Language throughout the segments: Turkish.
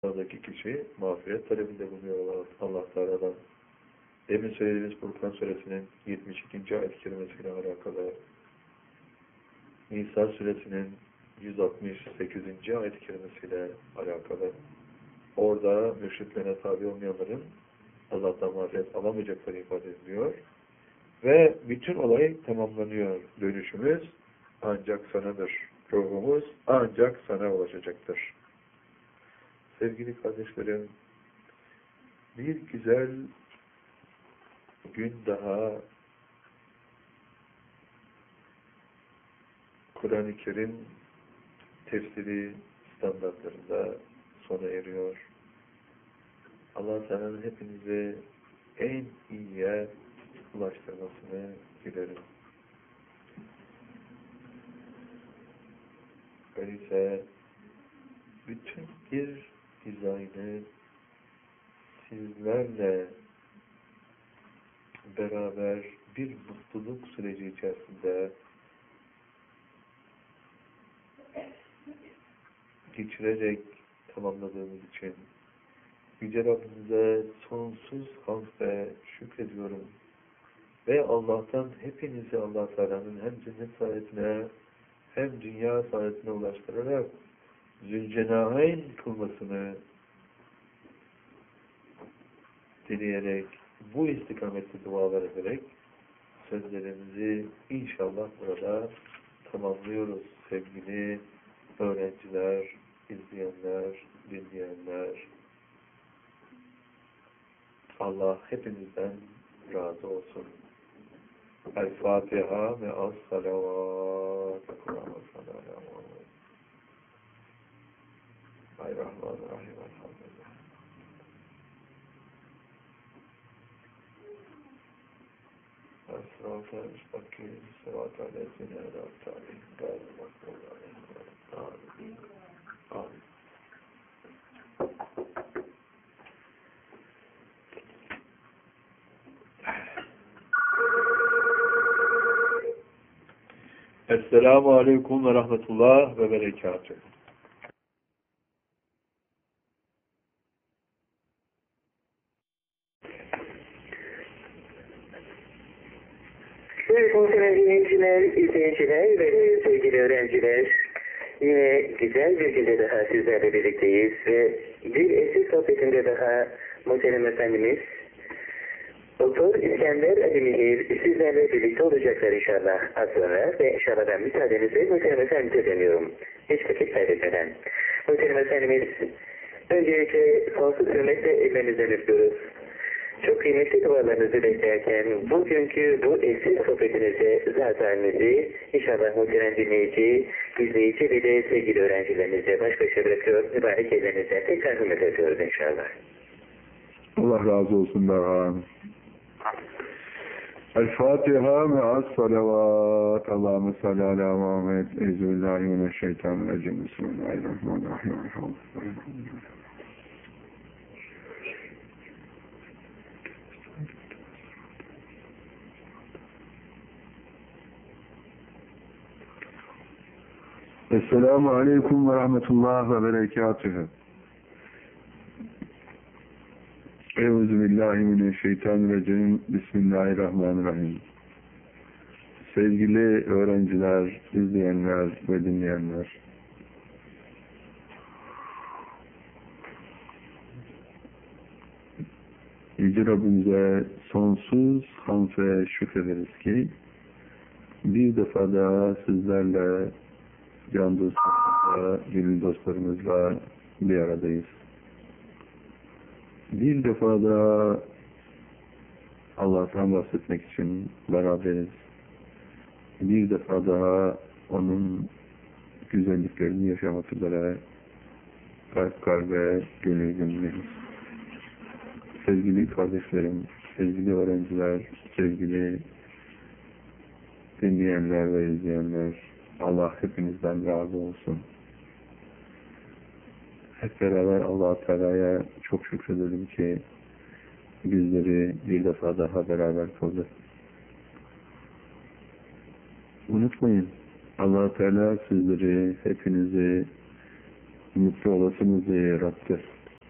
Oradaki kişi mağfiret talebinde bulunuyor Allah Teala'dan. Demin söylediğimiz Furkan Suresinin 72. ayet-i kerimesiyle alakalı, Nisa Suresinin 168. ayet-i kerimesiyle alakalı, orada müşriklerine tabi olmayanların Allah'tan mağfiret alamayacakları ifade ediliyor. Ve bütün olay tamamlanıyor. Dönüşümüz ancak sanadır. Ruhumuz ancak sana ulaşacaktır. Sevgili kardeşlerim, bir güzel gün daha Kur'an-ı Kerim tefsiri standartlarında sona eriyor. Allah Teala'nın hepinize en iyiye ulaştırmasını dilerim. Öyleyse bütün bir dizaynı sizlerle beraber bir mutluluk süreci içerisinde geçirerek tamamladığımız için Yüce Rabbimize sonsuz hamd ve şükrediyorum. Ve Allah'tan hepinizi Allah Teala'nın hem cennet saadetine hem dünya saadetine ulaştırarak Zülcenaheyn kılmasını dileyerek, bu istikamette dualar ederek sözlerimizi inşallah burada tamamlıyoruz sevgili öğrenciler, izleyenler, dinleyenler. Allah hepinizden razı olsun. El-Fatiha ve as-salavat. Bismillahirrahmanirrahim. Elhamdülillah. Es-Sırat-ı Müstakim, Sırat-ı Aleyhine, Sırat-ı Aleyhine, Gâl-ı Amin. Amin. Esselamu Aleyküm ve Rahmetullah ve Berekatuhu. Evet, muhterem dinleyiciler, izleyiciler ve sevgili öğrenciler, yine güzel bir gece daha sizlerle birlikteyiz ve bir eski sohbetinde daha muhterem Efendimiz Doktor İskender Ali Mihir sizlerle birlikte olacaklar inşallah az sonra ve inşallah ben müsaadenizle muhterem Efendimiz'e dönüyorum. Hiç vakit kaybetmeden. Muhterem Efendimiz, öncelikle sonsuz hürmetle ellerinizden öpüyoruz. Çok kıymetli dualarınızı beklerken bugünkü bu eski sohbetinize zat halinizi inşallah muhterem dinleyici, izleyici ve de sevgili öğrencilerinize baş başa bırakıyor. Mübarek ellerinizden tekrar hürmet ediyoruz inşallah. Allah razı olsun Berhan. El-Fatiha me'as salavat. Allahümme salli ala Muhammed. Euzubillahimineşşeytanirracim. Bismillahirrahmanirrahim. Esselamu Aleyküm ve Rahmetullah ve Berekatuhu. Euzubillahimineşşeytanirracim. Bismillahirrahmanirrahim. Sevgili öğrenciler, izleyenler ve dinleyenler. Yüce Rabbimize sonsuz hamd ve şükrederiz ki bir defa daha sizlerle, can dostlarımızla, gönül dostlarımızla bir aradayız. Bir defa daha Allah'tan bahsetmek için beraberiz. Bir defa daha onun güzelliklerini yaşamak üzere kalp kalbe, gönül gönüleyiz. Sevgili kardeşlerim, sevgili öğrenciler, sevgili dinleyenler ve izleyenler, Allah hepinizden razı olsun. Hep beraber Allah-u Teala'ya çok şükredelim ki bizleri bir defa daha beraber kıldı. Unutmayın, Allah-u Teala sizleri, hepinizi mutlu olasınız diye yarattı.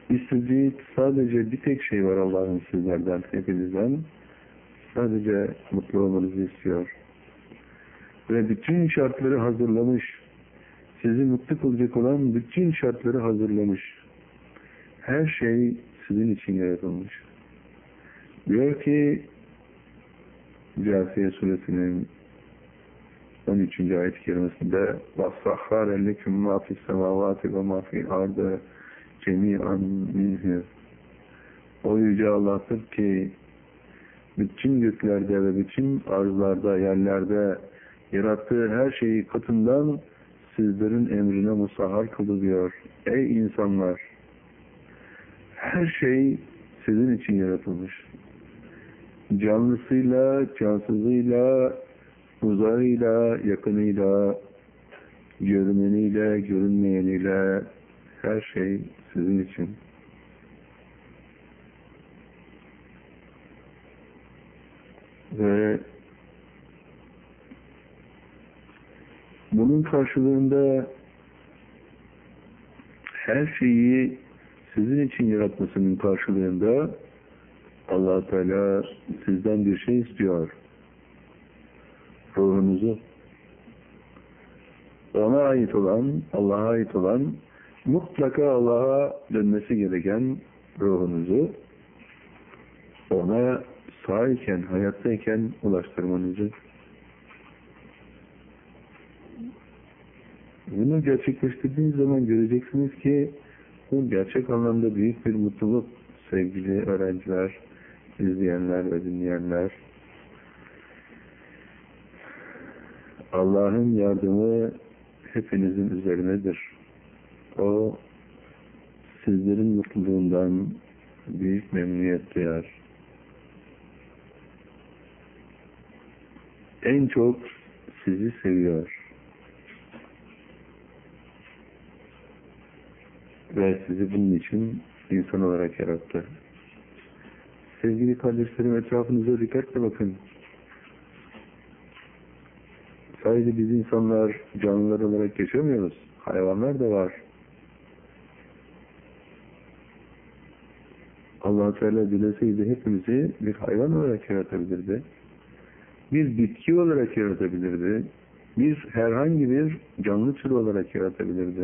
İstediği sadece bir tek şey var Allah'ın sizlerden, hepinizden. Sadece mutlu olmanızı istiyor. Ve bütün şartları hazırlamış. Sizi mutlu kılacak olan bütün şartları hazırlamış. Her şey sizin için yaratılmış. Diyor ki Câsiye suresinin 13. ayet-i kerimesinde وَالسَّخَّارَ لَكُمْ مَا فِي السَّمَاوَاتِ وَمَا فِي الْأَرْضِ جَمِيعًا مِنْهُ. O yüce Allah'tır ki bütün göklerde ve bütün arzlarda, yerlerde yarattığı her şeyi katından sizlerin emrine musahhar kılıyor. Ey insanlar! Her şey sizin için yaratılmış. Canlısıyla, cansızıyla, uzağıyla, yakınıyla, görüneniyle, görünmeyeniyle her şey sizin için. Ve bunun karşılığında her şeyi sizin için yaratmasının karşılığında Allah Teala sizden bir şey istiyor. Ruhunuzu. Ona ait olan, Allah'a ait olan, mutlaka Allah'a dönmesi gereken ruhunuzu ona sağyken, hayattayken ulaştırmanızı. Bunu gerçekleştirdiğiniz zaman göreceksiniz ki bu gerçek anlamda büyük bir mutluluk sevgili öğrenciler, izleyenler ve dinleyenler. Allah'ın yardımı hepinizin üzerinedir. O sizlerin mutluluğundan büyük memnuniyet duyar. En çok sizi seviyor. Ve sizi bunun için insan olarak yarattı. Sevgili kardeşlerim, etrafınıza dikkatle bakın. Sadece biz insanlar canlılar olarak yaşamıyoruz. Hayvanlar da var. Allah-u Teala dileseydi hepimizi bir hayvan olarak yaratabilirdi. Bir bitki olarak yaratabilirdi. Herhangi bir canlı türü olarak yaratabilirdi.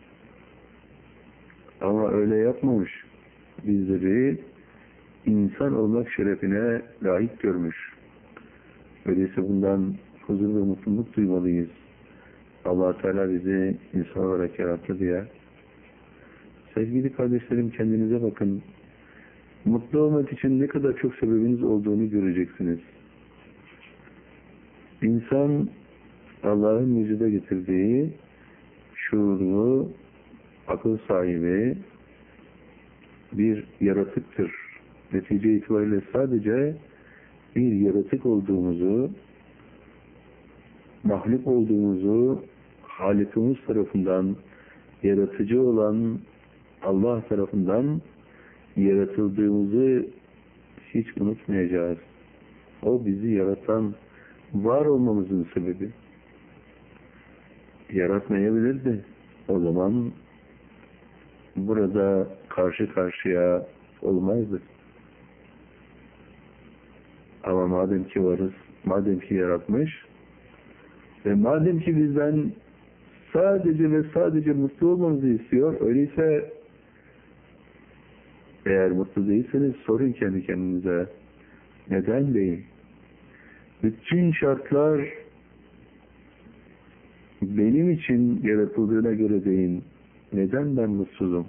Ama öyle yapmamış. Bizleri insan olmak şerefine layık görmüş. Öyleyse bundan huzur ve mutluluk duymalıyız. Allah Teala bizi insan olarak yarattı diye. Sevgili kardeşlerim, kendinize bakın. Mutlu olmak için ne kadar çok sebebiniz olduğunu göreceksiniz. İnsan Allah'ın vücuda getirdiği şuurlu, akıl sahibi bir yaratıktır. Netice itibariyle sadece bir yaratık olduğumuzu, mahluk olduğumuzu Halikimiz tarafından, yaratıcı olan Allah tarafından yaratıldığımızı hiç unutmayacağız. O bizi yaratan, var olmamızın sebebi. Yaratmayabilirdi. O zaman burada karşı karşıya olmazdı. Ama madem ki varız, madem ki yaratmış ve madem ki bizden sadece ve sadece mutlu olmamızı istiyor, öyleyse eğer mutlu değilseniz sorun kendi kendinize. Neden değil? Bütün şartlar benim için yaratıldığına göre değil. Neden ben mutsuzum?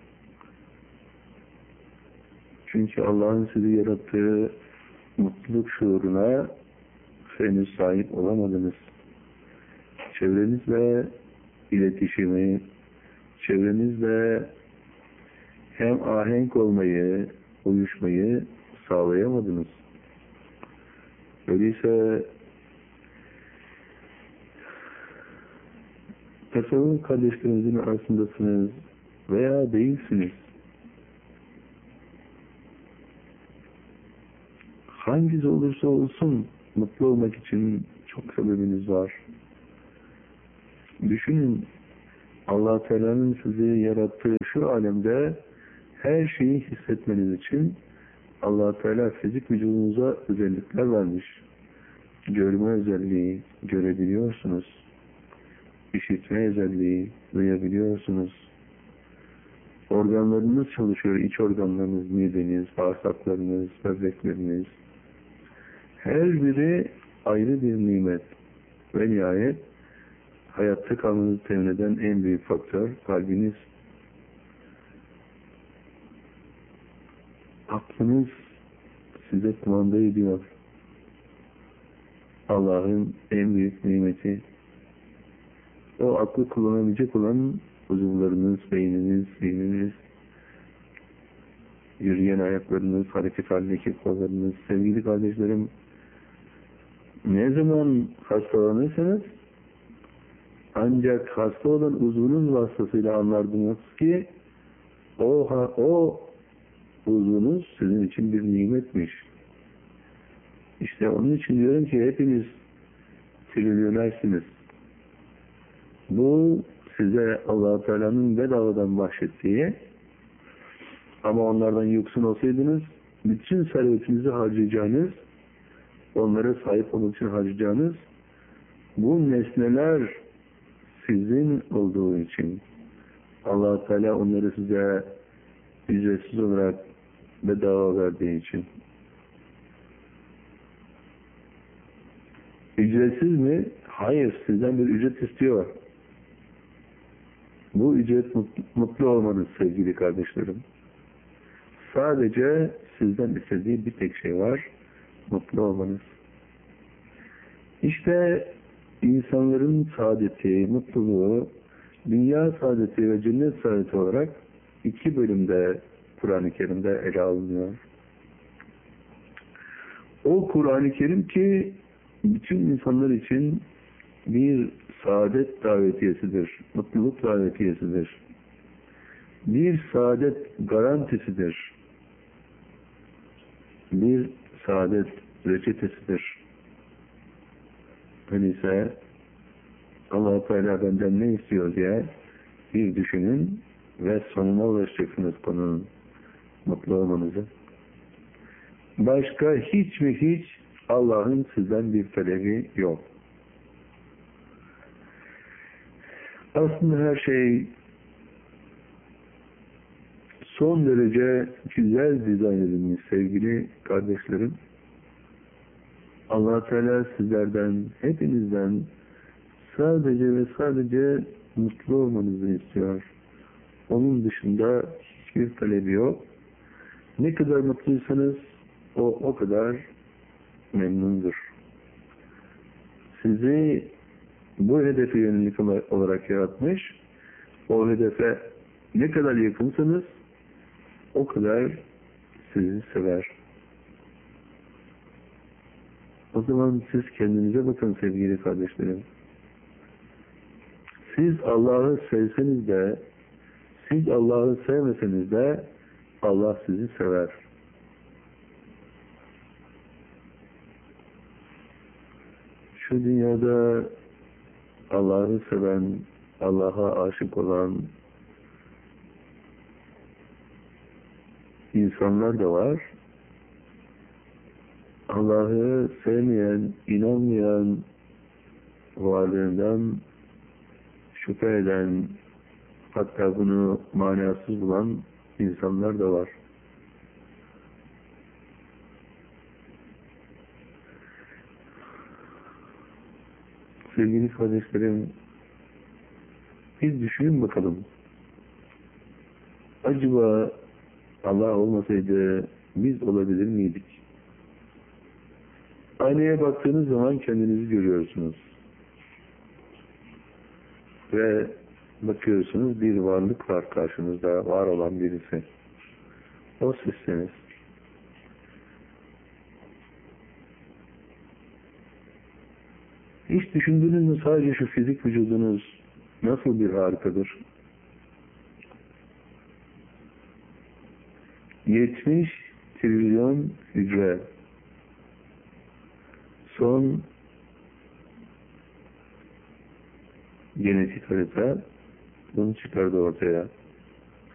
Çünkü Allah'ın sizi yarattığı mutluluk şuuruna henüz sahip olamadınız. Çevrenizle iletişimi, çevrenizle hem ahenk olmayı, uyuşmayı sağlayamadınız. Öyleyse tasavvuf kardeşlerinizin arasındasınız veya değilsiniz. Hangisi olursa olsun mutlu olmak için çok sebebiniz var. Düşünün, Allah Teala'nın sizi yarattığı şu alemde her şeyi hissetmeniz için Allah-u Teala fizik vücudunuza özellikler vermiş. Görme özelliği, görebiliyorsunuz. İşitme özelliği, duyabiliyorsunuz. Organlarınız çalışıyor, iç organlarınız, mideniz, bağırsaklarınız, böbrekleriniz. Her biri ayrı bir nimet. Ve nihayet hayatta kalmanızı temin eden en büyük faktör kalbiniz. Aklınız size kumanda ediyor. Allah'ın en büyük nimeti. O aklı kullanabilecek olan uzuvlarınız, beyniniz, zihniniz, yürüyen ayaklarınız, hareket halindeki kollarınız. Sevgili kardeşlerim, ne zaman hastalanırsanız ancak hasta olan uzvunuz vasıtasıyla anlardınız ki o uzvunuz sizin için bir nimetmiş. İşte onun için diyorum ki hepiniz trilyonersiniz. Bu size Allah-u Teala'nın bedavadan bahşettiği, ama onlardan yoksun olsaydınız bütün servetinizi harcayacağınız, onlara sahip olmak için harcayacağınız bu nesneler sizin olduğu için Allah-u Teala onları size ücretsiz olarak bedava verdiği için. Ücretsiz mi? Hayır, sizden bir ücret istiyor. Bu ücret mutlu olmanız sevgili kardeşlerim. Sadece sizden istediği bir tek şey var, mutlu olmanız. İşte insanların saadeti, mutluluğu, dünya saadeti ve cennet saadeti olarak 2 bölümde Kur'an-ı Kerim'de ele alınıyor. O Kur'an-ı Kerim ki bütün insanlar için bir saadet davetiyesidir, mutluluk davetiyesidir. Bir saadet garantisidir. Bir saadet reçetesidir. Öyleyse Allah-u Teala benden ne istiyor diye bir düşünün ve sonuna ulaşacaksınız konunun, mutlu olmanızı. Başka hiç mi hiç Allah'ın sizden bir talebi yok. Aslında her şey son derece güzel dizayn edilmiş sevgili kardeşlerim. Allah Teala sizlerden, hepinizden sadece ve sadece mutlu olmanızı istiyor. Onun dışında hiçbir talebi yok. Ne kadar mutluysanız o kadar memnundur. Sizi bu hedefe yönelik olarak yaratmış. O hedefe ne kadar yakınsanız o kadar sizi sever. O zaman siz kendinize bakın sevgili kardeşlerim. Siz Allah'ı sevseniz de, siz Allah'ı sevmeseniz de Allah sizi sever. Şu dünyada Allah'ı seven, Allah'a aşık olan insanlar da var. Allah'ı sevmeyen, inanmayan, varlığından şüphe eden, hatta bunu manasız bulan insanlar da var. Sevgili kardeşlerim, biz düşünün bakalım. Acaba Allah olmasaydı biz olabilir miydik? Aynaya baktığınız zaman kendinizi görüyorsunuz. Ve bakıyorsunuz bir varlık var karşınızda, var olan birisi. O sizsiniz. Hiç düşündünüz mü sadece şu fizik vücudunuz nasıl bir harikadır? 70 trilyon hücre. Son genetik harita bunu çıkardı ortaya.